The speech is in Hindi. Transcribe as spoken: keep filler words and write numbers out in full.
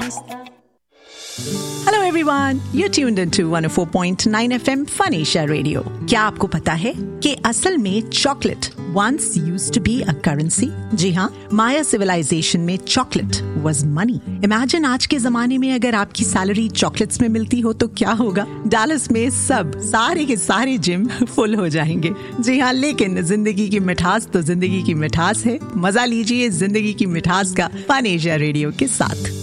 नाश्ता। Hello everyone, you're tuned into one oh four point nine F M Fun Asia Radio. क्या आपको पता है कि असल में chocolate once used to be a currency? जी हाँ, माया सिविलाइजेशन में चॉकलेट was money. Imagine आज के जमाने में अगर आपकी सैलरी चॉकलेट्स में मिलती हो तो क्या होगा? डालस में सब सारे के सारे जिम फुल हो जाएंगे। जी हाँ, लेकिन जिंदगी की मिठास तो जिंदगी की मिठास है। मजा लीजिए जिंदगी की मिठास का फन एशिया रेडियो के साथ।